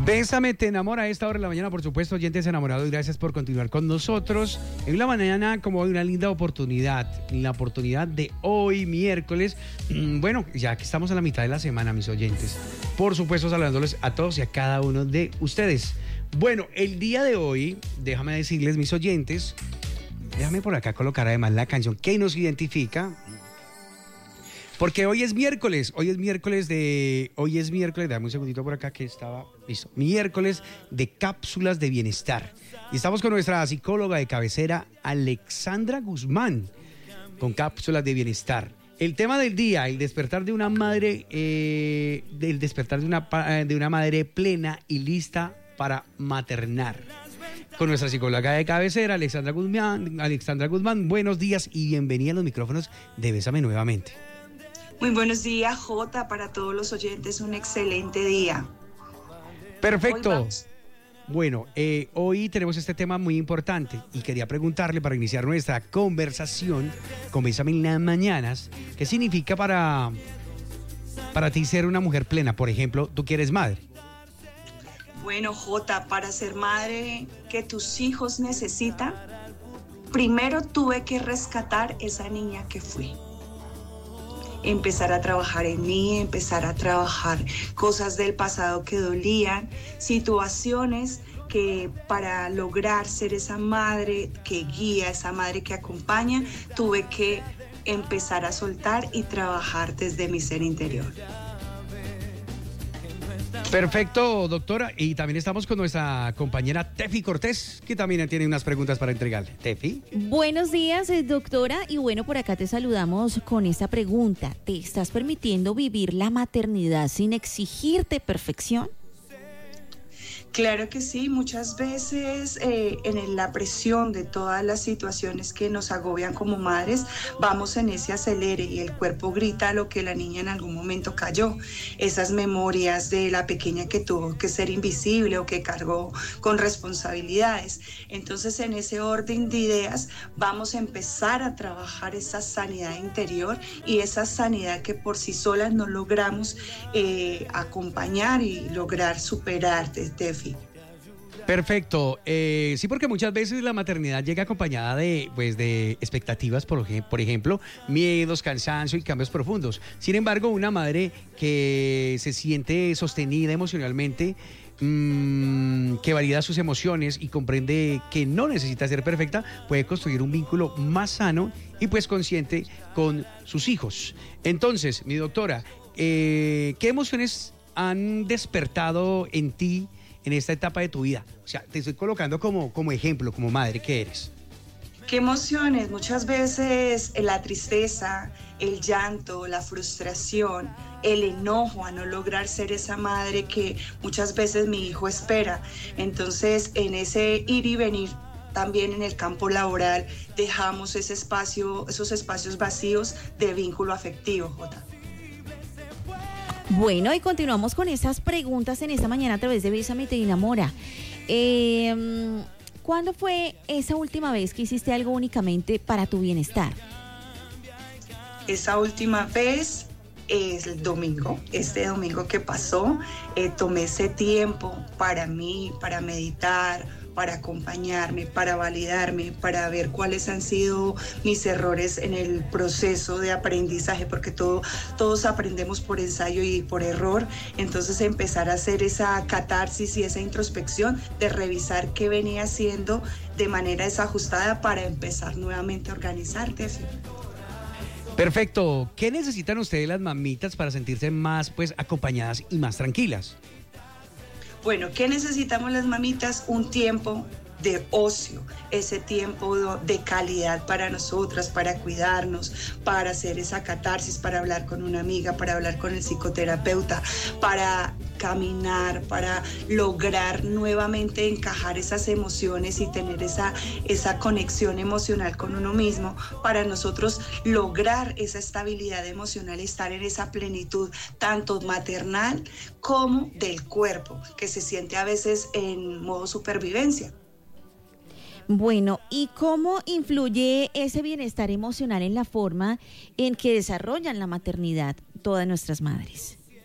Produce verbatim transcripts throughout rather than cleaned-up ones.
Bésame, te enamora a esta hora de la mañana, por supuesto, oyentes enamorados, y gracias por continuar con nosotros. En la mañana, como hoy, una linda oportunidad, la oportunidad de hoy, miércoles, bueno, ya que estamos a la mitad de la semana, mis oyentes, por supuesto, saludándoles a todos y a cada uno de ustedes. Bueno, el día de hoy, déjame decirles, mis oyentes, déjame por acá colocar además la canción que nos identifica. Porque hoy es miércoles, hoy es miércoles de, hoy es miércoles, dame un segundito por acá que estaba, listo, miércoles de cápsulas de bienestar. Y estamos con nuestra psicóloga de cabecera, Alexandra Guzmán, con cápsulas de bienestar. El tema del día, el despertar de una madre, eh, del despertar de una, de una madre plena y lista para maternar. Con nuestra psicóloga de cabecera, Alexandra Guzmán, Alexandra Guzmán, buenos días y bienvenida a los micrófonos de Bésame nuevamente. Muy buenos días, Jota, para todos los oyentes, un excelente día. Perfecto. Bueno, eh, hoy tenemos este tema muy importante y quería preguntarle para iniciar nuestra conversación con Bésame en las mañanas, ¿qué significa para, para ti ser una mujer plena? Por ejemplo, tú que eres madre. Bueno, Jota, para ser madre que tus hijos necesitan, primero tuve que rescatar esa niña que fui. Empezar a trabajar en mí, empezar a trabajar cosas del pasado que dolían, situaciones que para lograr ser esa madre que guía, esa madre que acompaña, tuve que empezar a soltar y trabajar desde mi ser interior. Perfecto, doctora. Y también estamos con nuestra compañera Tefi Cortés, que también tiene unas preguntas para entregarle. Tefi. Buenos días, doctora. Y bueno, por acá te saludamos con esta pregunta. ¿Te estás permitiendo vivir la maternidad sin exigirte perfección? Claro que sí, muchas veces eh, en la presión de todas las situaciones que nos agobian como madres, vamos en ese acelere y el cuerpo grita lo que la niña en algún momento cayó. Esas memorias de la pequeña que tuvo que ser invisible o que cargó con responsabilidades. Entonces, en ese orden de ideas, vamos a empezar a trabajar esa sanidad interior y esa sanidad que por sí solas no logramos eh, acompañar y lograr superar desde Perfecto. Eh, sí, porque muchas veces la maternidad llega acompañada de, pues, de expectativas, por, por ejemplo, miedos, cansancio y cambios profundos. Sin embargo, una madre que se siente sostenida emocionalmente, mmm, que valida sus emociones y comprende que no necesita ser perfecta, puede construir un vínculo más sano y pues consciente con sus hijos. Entonces, mi doctora, eh, ¿qué emociones han despertado en ti en esta etapa de tu vida? O sea, te estoy colocando como, como ejemplo, como madre que eres. ¿Qué emociones? Muchas veces la tristeza, el llanto, la frustración, el enojo a no lograr ser esa madre que muchas veces mi hijo espera. Entonces, en ese ir y venir, también en el campo laboral, dejamos ese espacio, esos espacios vacíos de vínculo afectivo, Jota. Bueno, y continuamos con esas preguntas en esta mañana a través de Bésame te enamora. Eh, ¿Cuándo fue esa última vez que hiciste algo únicamente para tu bienestar? Esa última vez es el domingo, este domingo que pasó, eh, tomé ese tiempo para mí, para meditar, para acompañarme, para validarme, para ver cuáles han sido mis errores en el proceso de aprendizaje, porque todo, todos aprendemos por ensayo y por error. Entonces empezar a hacer esa catarsis y esa introspección de revisar qué venía haciendo de manera desajustada para empezar nuevamente a organizarte. Perfecto. ¿Qué necesitan ustedes las mamitas para sentirse más pues acompañadas y más tranquilas? Bueno, ¿qué necesitamos las mamitas? Un tiempo de ocio, ese tiempo de calidad para nosotras, para cuidarnos, para hacer esa catarsis, para hablar con una amiga, para hablar con el psicoterapeuta, para caminar, para lograr nuevamente encajar esas emociones y tener esa, esa conexión emocional con uno mismo, para nosotros lograr esa estabilidad emocional y estar en esa plenitud tanto maternal como del cuerpo, que se siente a veces en modo supervivencia. Bueno, ¿y cómo influye ese bienestar emocional en la forma en que desarrollan la maternidad todas nuestras madres?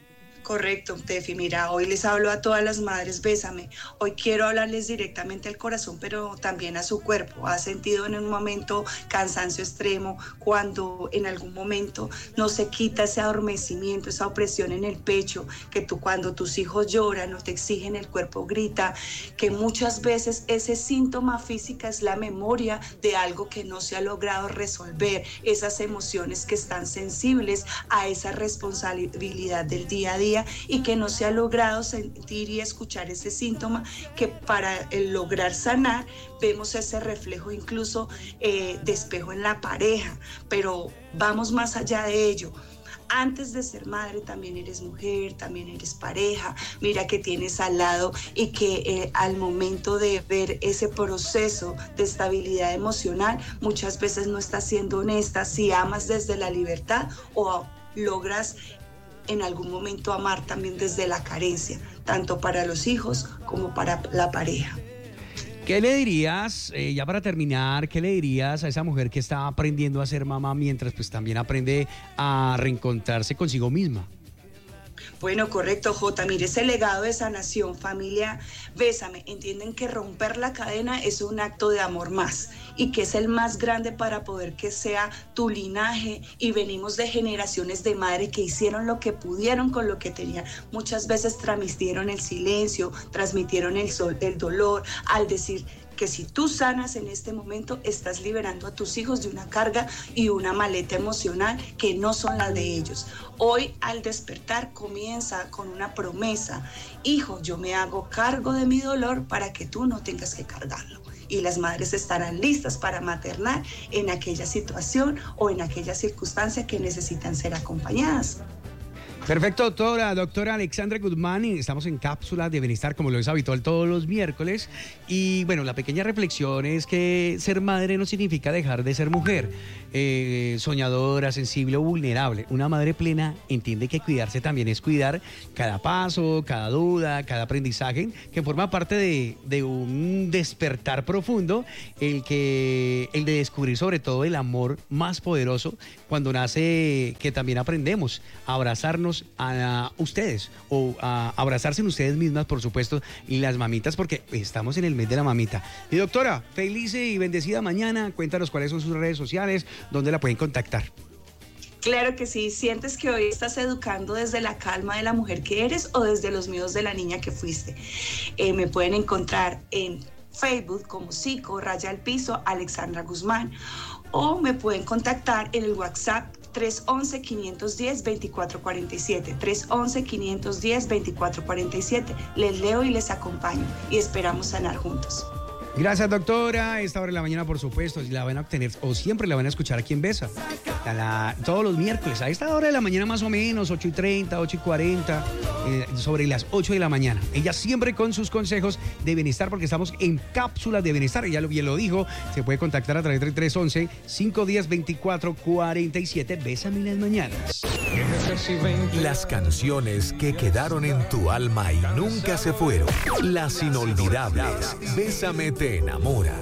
Correcto, Tefi. Mira, hoy les hablo a todas las madres, bésame. Hoy quiero hablarles directamente al corazón, pero también a su cuerpo. ¿Has sentido en un momento cansancio extremo cuando en algún momento no se quita ese adormecimiento, esa opresión en el pecho, que tú cuando tus hijos lloran o te exigen, el cuerpo grita, que muchas veces ese síntoma físico es la memoria de algo que no se ha logrado resolver, esas emociones que están sensibles a esa responsabilidad del día a día y que no se ha logrado sentir y escuchar ese síntoma, que para el lograr sanar vemos ese reflejo incluso eh, de espejo en la pareja, pero vamos más allá de ello. Antes de ser madre también eres mujer, también eres pareja, mira que tienes al lado y que eh, al momento de ver ese proceso de estabilidad emocional muchas veces no estás siendo honesta si amas desde la libertad o logras en algún momento amar también desde la carencia, tanto para los hijos como para la pareja. ¿Qué le dirías, eh, ya para terminar, qué le dirías a esa mujer que está aprendiendo a ser mamá mientras pues también aprende a reencontrarse consigo misma? Bueno, correcto, Jota. Mire, ese legado de sanación, familia, bésame. Entienden que romper la cadena es un acto de amor más y que es el más grande para poder que sea tu linaje, y venimos de generaciones de madres que hicieron lo que pudieron con lo que tenían. Muchas veces transmitieron el silencio, transmitieron el, sol, el dolor al decir que si tú sanas en este momento, estás liberando a tus hijos de una carga y una maleta emocional que no son las de ellos. Hoy, al despertar, comienza con una promesa: hijo, yo me hago cargo de mi dolor para que tú no tengas que cargarlo. Y las madres estarán listas para maternar en aquella situación o en aquella circunstancia que necesitan ser acompañadas. Perfecto, doctora, doctora Alexandra Guzmán, estamos en Cápsulas de Bienestar, como lo es habitual todos los miércoles, y bueno, la pequeña reflexión es que ser madre no significa dejar de ser mujer, eh, soñadora, sensible o vulnerable. Una madre plena entiende que cuidarse también es cuidar cada paso, cada duda, cada aprendizaje, que forma parte de, de un despertar profundo, el, que, el de descubrir sobre todo el amor más poderoso cuando nace, que también aprendemos a abrazarnos a ustedes o a abrazarse en ustedes mismas, por supuesto, y las mamitas, porque estamos en el mes de la mamita. Y doctora, feliz y bendecida mañana. Cuéntanos cuáles son sus redes sociales, dónde la pueden contactar. Claro que sí. ¿Sientes que hoy estás educando desde la calma de la mujer que eres o desde los miedos de la niña que fuiste? Eh, me pueden encontrar en Facebook como Psico, Raya al Piso, Alexandra Guzmán, o me pueden contactar en el WhatsApp tres once, quinientos diez, veinticuatro cuarenta y siete, tres once, quinientos diez, veinticuatro cuarenta y siete. Les leo y les acompaño y esperamos sanar juntos. Gracias, doctora. Esta hora de la mañana, por supuesto, la van a obtener o siempre la van a escuchar aquí en Besa. A la, todos los miércoles, a esta hora de la mañana más o menos, ocho y treinta, ocho y cuarenta, eh, sobre las ocho de la mañana. Ella siempre con sus consejos de bienestar, porque estamos en Cápsulas de Bienestar. Ella lo, bien lo dijo, se puede contactar a través del tres once, cinco diez, veinticuatro cuarenta y siete. Bésame las mañanas. Las canciones que quedaron en tu alma y nunca se fueron. Las inolvidables. Bésame te enamora.